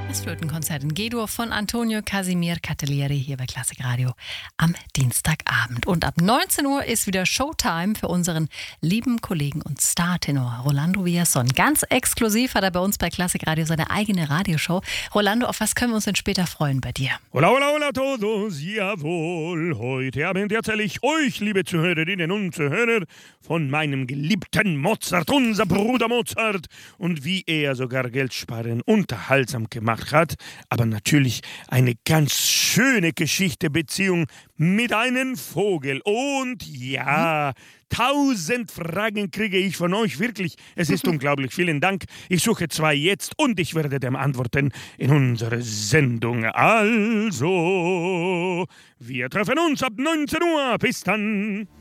Das Flötenkonzert in G-Dur von Antonio Casimir Catalieri hier bei Klassik Radio am Dienstagabend. Und ab 19 Uhr ist wieder Showtime für unseren lieben Kollegen und Startenor Rolando Villazón. Ganz exklusiv hat er bei uns bei Klassik Radio seine eigene Radioshow. Rolando, auf was können wir uns denn später freuen bei dir? Hola, hola, hola a todos, jawohl. Heute Abend erzähle ich euch, liebe Zuhörerinnen und Zuhörer, von meinem geliebten Mozart, unser Bruder Mozart, und wie er sogar Geld sparen unterhaltsam gemacht hat, aber natürlich eine ganz schöne Geschichte, Beziehung mit einem Vogel. Und ja, 1000 Fragen kriege ich von euch, wirklich. Es ist unglaublich. Vielen Dank. Ich suche 2 jetzt und ich werde dem antworten in unserer Sendung. Also, wir treffen uns ab 19 Uhr. Bis dann.